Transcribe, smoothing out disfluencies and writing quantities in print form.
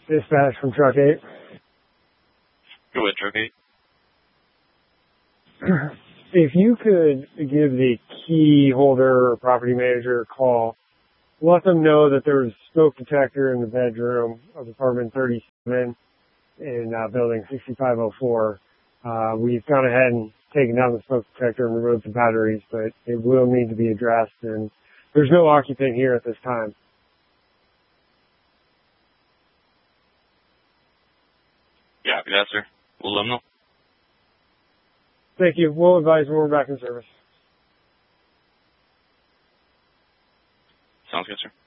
Dispatch from Truck 8. Go ahead, Truck 8. If you could give the key holder or property manager a call, let them know that there was a smoke detector in the bedroom of apartment 37 in building 6504. We've gone ahead and taken down the smoke detector and removed the batteries, but it will need to be addressed, and there's no occupant here at this time. Yeah, copy that, sir. We'll let them know. Thank you. We'll advise when we're back in service. Sounds good, sir.